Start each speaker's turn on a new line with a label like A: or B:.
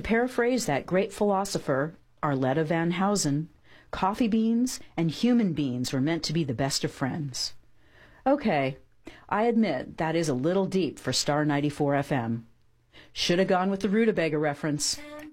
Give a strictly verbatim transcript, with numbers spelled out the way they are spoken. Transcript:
A: paraphrase that great philosopher, Arletta Van Housen, coffee beans and human beings were meant to be the best of friends. Okay, I admit that is a little deep for Star ninety-four F M. Should have gone with the Rutabaga reference.